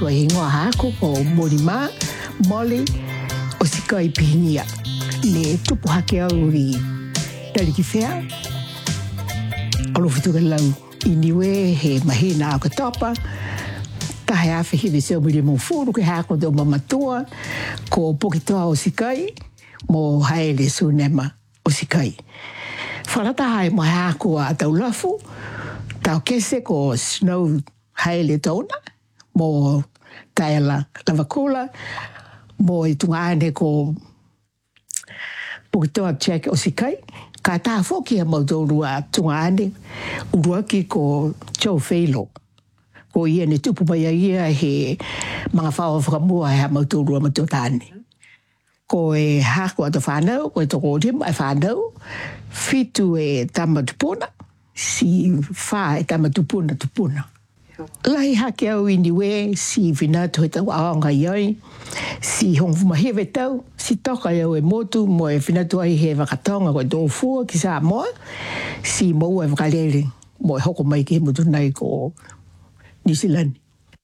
ko e ingoa hako ko Morima, Mole, o sika I pihinia. Ne tupu hake au I tariki whea. Alo fitu ka lau iniwe he mahina au katopa. Tahe awhi hiwi seo mili mo furu ke hako do mamatua ko pokitoa o sikai mo haele sunema o sikai. Whanata hai mo hako a tau lafu, tau kese ko snow haele tauna mo taela lavakula mo I tungane ko pokitoa check o sikai. Ka tā whoki a mautoru a tungane uruaki ko Joe Feilo. Ko ia ne tupu mai ia he mga whao whakamua he mautoru a matotane. Ko e hako ato whanau, ko e toko rima e whanau, fitu e tamatupuna, si wha e tamatupuna tupuna. Lahi hake au iniwe, si vinatu he tau aonga ioi, si hongfumahewe tau, si toka iau e motu, mo e vinatu ai he wakatonga ko e tōfua ki sa moa, si mou e wakalele, mo e hoko mai ki he motu nei ko New Zealand.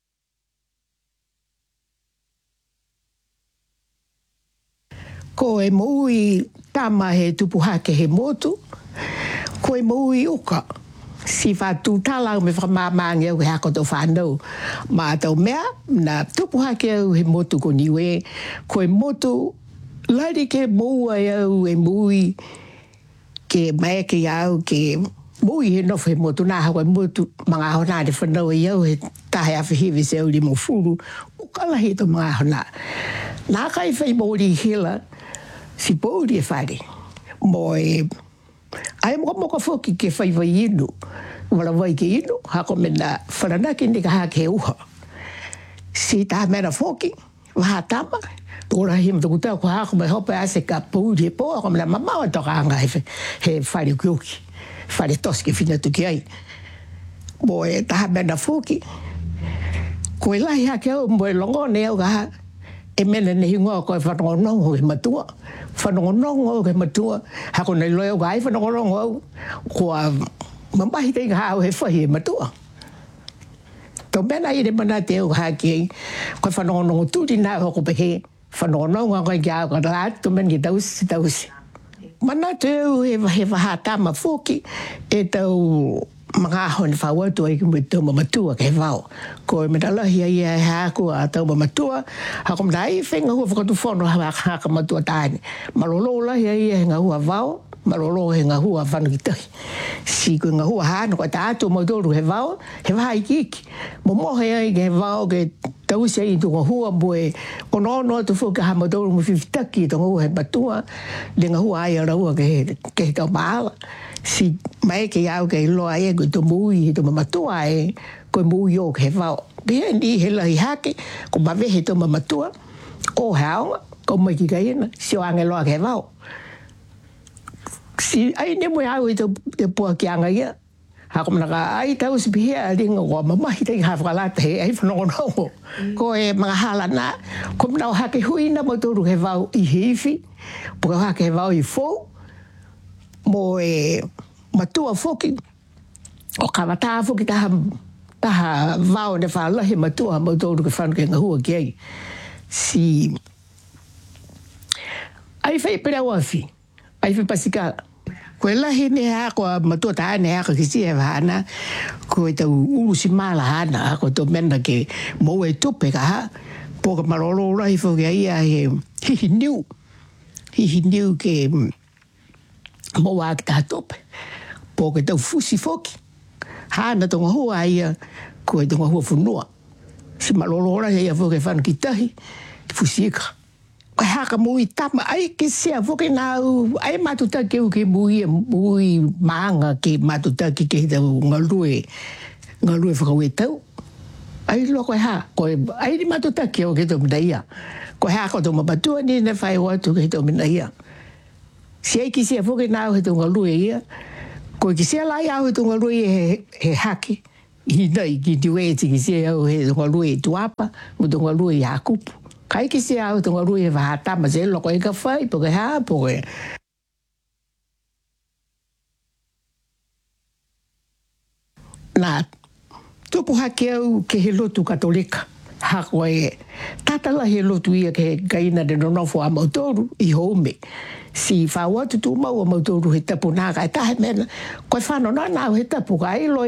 Ko e moui tama he tupu hake he motu, ko e moui uka. Si whātū tālau me whakamāmangi au he hako tau whānau. Mā tau mea, na tupu hake au he motu ko niwe, ko e motu, lairi ke moua au e moui, ke maeke au, ke moui he nofu he motu, nā hako e motu, mga hona de whanau e au he tahe awhihiwi se au li mo furu, ukalahi to mga hona. Nā kai whai mōri hila, si pōri e whare, mo e ai moka whoki ke whai inu, wala wai ke inu, hako mena whananaki ni ka hake uha. Si tā mena whoki, waha tama, tōra hima tuku tau ko hako mai hope ase ka pōri e pō, hako mena mamawa toka anga he whare kioki, whare toski whina tuki ai. Mo e tā mena whoki, ko e lahi hake au, mo e longo ne au ka e mena ne hingoa ko e whanongonongo he matua. Whanongonongo he matua. Hako nei loe au ka ai whanongonongo au. Ko a mamahi tei ka au he whahi he matua. Tau mena I re mana te au ka ki ko e whanongonongo tūri nā hoko pehe. Whanongonongo ko e ki au ka rāt, tau mena ki tausi. Mana te au he wahatama whoki e tau mga hon whawatu ai ki tau mamatua ke whao. Ko e metalahi ai e hako a tau mamatua, hako mna ai whenga hua whakatu whono haka matua tāne. Malolo lahi ai e ngā hua whao, malolo he ngā hua whanukitahi. Si koe ngā hua hāna koe tātou mautoru he whao, he whai kiki. Mo mohe ai ke whao ke tausi ai tu ngā hua moe, konono atu whuka ha mautoru mo whiwhitaki tu ngā hua he matua, le ngā hua ai ara hua ke he tau maala. Si mai ke au ke loa e ko to mui to mamatua e ko mui o ke wao be ni he lai hake ko ma ve he to mamatua o hao ko mai ki kai na si o anga loa ke wao si ai ne mo au to te po ki anga ia ha ko na ai tau si be a ringa o mama hi te ha fala te ai no no ko e mga hala na ko na hake hui na mo to ru he wao I hifi po hake wao I fo mo e matua whoki, o kawata whoki taha wao ne whaalahi matua mautoru ke whanu ke ngahua ki ai. Si, ai whai pere awafi, ai whai pasika. Koe lahi ne hako a matua taha ne hako ki si e wahana, koe tau urusi mala hana, hako tau mena ke mou e tupe ka ha, po ka marolo lahi whoki ai a he hihi niu ke mo wa ki taha tope. Po ke tau fusi foki. Hāna tonga hua ia ko e tonga hua whunua. Si malolora ia foki whanu ki tahi, fusi eka. Ai haka mui tama, ai ke sea foki nāu, ai matutaki au ke mui maanga ke matutaki ke tau ngalue whakaue tau. Ai loko e ha, ai ni matutaki au ke tau mnaia. Ko haka tau mapatua ni ne whai watu ke tau mnaia. Si ai ki sea whoke nāu he tunga lue ia, ko ki sea lai au he tunga lue he hake, I nei ki tiweti ki sea au he tunga lue tuapa, mo tunga lue I hakupu. Kai ki sea au tunga lue he wahatama, se loko e ka whai, po ke haa, po ke. Nā, tupu hake au ke he lotu katolika. hako e tatala he lotu ia ke kaina de no nofo a mautoru I home. Si whawatu tu mau a mautoru he tapu nā kai tahe mena. Koe whano nā nāu he tapu kai lo